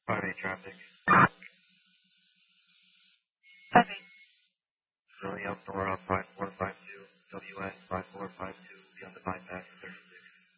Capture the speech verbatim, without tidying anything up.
five eight traffic. five eight. Really up north on five four five two, W N five